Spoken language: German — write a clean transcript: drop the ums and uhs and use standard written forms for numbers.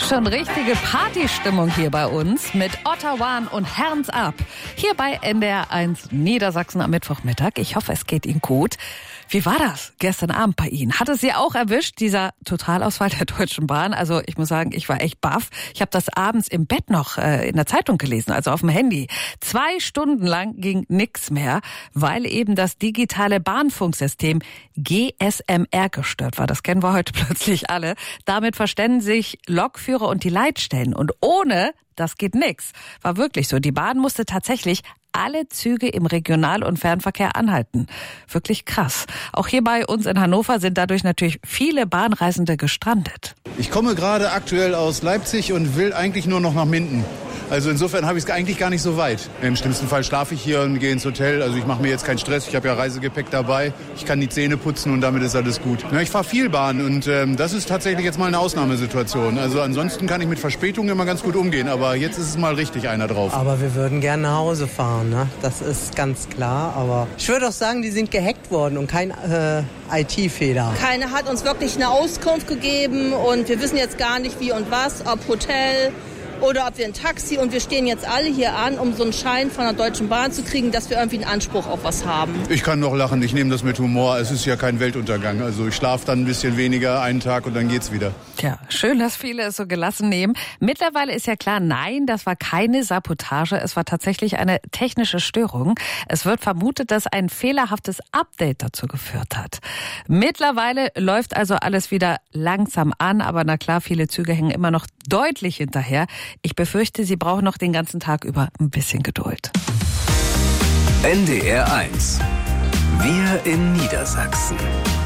schon richtige Partystimmung hier bei uns mit Ottawa und Hands Up. Hier bei NDR1 Niedersachsen am Mittwochmittag. Ich hoffe, es geht Ihnen gut. Wie war das gestern Abend bei Ihnen? Hat es Sie auch erwischt, dieser Totalausfall der Deutschen Bahn? Also ich muss sagen, ich war echt baff. Ich habe das abends im Bett noch in der Zeitung gelesen, also auf dem Handy. 2 Stunden lang ging nix mehr, weil eben das digitale Bahnfunksystem GSMR gestört war. Das kennen wir heute plötzlich alle. Damit verständigen sich Lokführer und die Leitstellen. Und ohne das geht nix. War wirklich so. Die Bahn musste tatsächlich alle Züge im Regional- und Fernverkehr anhalten. Wirklich krass. Auch hier bei uns in Hannover sind dadurch natürlich viele Bahnreisende gestrandet. Ich komme gerade aktuell aus Leipzig und will eigentlich nur noch nach Minden. Also insofern habe ich es eigentlich gar nicht so weit. Im schlimmsten Fall schlafe ich hier und gehe ins Hotel. Also ich mache mir jetzt keinen Stress. Ich habe ja Reisegepäck dabei. Ich kann die Zähne putzen und damit ist alles gut. Ja, ich fahre viel Bahn und das ist tatsächlich jetzt mal eine Ausnahmesituation. Also ansonsten kann ich mit Verspätungen immer ganz gut umgehen. Aber jetzt ist es mal richtig einer drauf. Aber wir würden gerne nach Hause fahren, ne? Das ist ganz klar. Aber ich würde auch sagen, die sind gehackt worden und kein IT-Fehler. Keiner hat uns wirklich eine Auskunft gegeben und wir wissen jetzt gar nicht wie und was, ob Hotel oder ob wir ein Taxi, und wir stehen jetzt alle hier an, um so einen Schein von der Deutschen Bahn zu kriegen, dass wir irgendwie einen Anspruch auf was haben. Ich kann noch lachen, ich nehme das mit Humor. Es ist ja kein Weltuntergang. Also ich schlafe dann ein bisschen weniger einen Tag und dann geht's wieder. Tja, schön, dass viele es so gelassen nehmen. Mittlerweile ist ja klar, nein, das war keine Sabotage. Es war tatsächlich eine technische Störung. Es wird vermutet, dass ein fehlerhaftes Update dazu geführt hat. Mittlerweile läuft also alles wieder langsam an, aber na klar, viele Züge hängen immer noch deutlich hinterher. Ich befürchte, Sie brauchen noch den ganzen Tag über ein bisschen Geduld. NDR1. Wir in Niedersachsen.